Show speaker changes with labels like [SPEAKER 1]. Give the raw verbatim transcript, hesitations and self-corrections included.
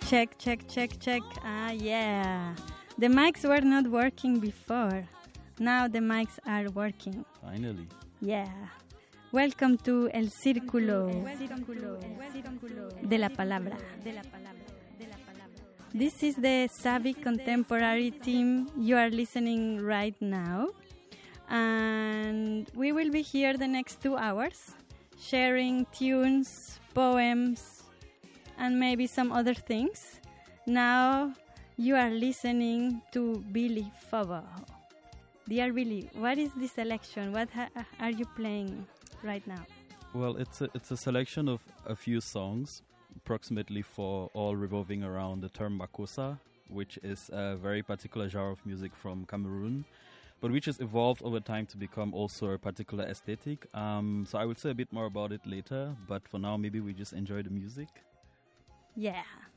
[SPEAKER 1] Check, check, check, check. Ah, yeah. The mics were not working before. Now the mics are working.
[SPEAKER 2] Finally.
[SPEAKER 1] Yeah. Welcome to El Círculo de la Palabra. This is the Savvy Contemporary team you are listening right now. And we will be here the next two hours, sharing tunes, poems, and maybe some other things. Now you are listening to Billy Fobo. Dear Billy, what is this selection? What ha- are you playing right now?
[SPEAKER 2] Well, it's a, it's a selection of a few songs, approximately four, all revolving around the term makossa, which is a very particular genre of music from Cameroon, but which has evolved over time to become also a particular aesthetic. Um, so I will say a bit more about it later, but for now, maybe we just enjoy the music.
[SPEAKER 1] Yeah.